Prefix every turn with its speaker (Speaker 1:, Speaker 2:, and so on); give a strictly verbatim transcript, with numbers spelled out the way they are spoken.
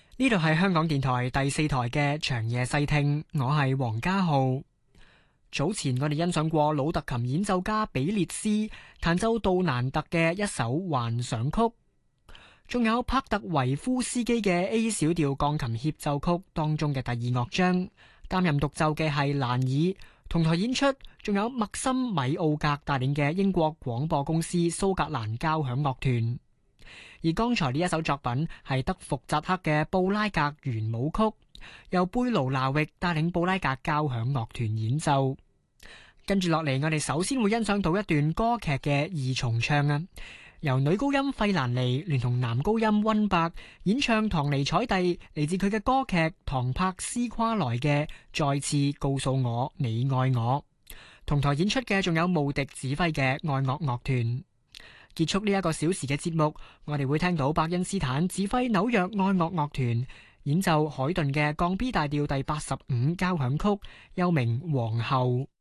Speaker 1: 呢度係香港電台第四台嘅長夜細聽，我係黃家浩。早前我哋欣賞過魯特琴演奏家比列斯彈奏杜蘭特嘅一首幻想曲，仲有帕特維夫斯基嘅 A 小調鋼琴協奏曲當中嘅第二樂章。擔任獨奏嘅係蘭爾，同台演出仲有麥森米奧格帶領嘅英國廣播公司蘇格蘭交響樂團。而剛才呢一首作品係德福扎克嘅布拉格圓舞曲，由貝盧拿域帶領布拉格交響樂團演奏。跟住落嚟，我哋首先會欣賞到一段歌劇嘅二重唱啊，由女高音費蘭尼聯同男高音溫伯演唱唐尼采蒂嚟自佢嘅歌劇《唐柏斯夸萊》嘅再次告訴我你愛我。同台演出嘅仲有慕迪指揮嘅愛樂樂團。結束呢一個小時嘅節目，我哋會聽到伯恩斯坦指揮紐約愛樂樂團演奏海頓嘅降 B 大調第八十五交響曲，又名皇后。